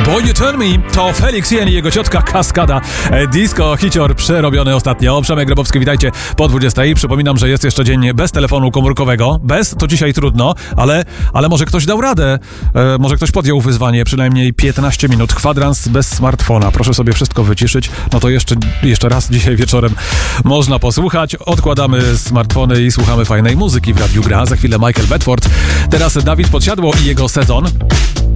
Boy You Turn Me to Felix Jen i jego ciotka Kaskada. Disco hicior przerobiony ostatnio. Przemek Grabowski, witajcie po 20. Przypominam, że jest jeszcze dzień bez telefonu komórkowego. Bez to dzisiaj trudno, ale może ktoś dał radę. Może ktoś podjął wyzwanie, przynajmniej 15 minut. Kwadrans bez smartfona. Proszę sobie wszystko wyciszyć. No to jeszcze raz dzisiaj wieczorem można posłuchać. Odkładamy smartfony i słuchamy fajnej muzyki w Radiu Gra. Za chwilę Michael Bedford. Teraz Dawid Podsiadło i jego Sezon.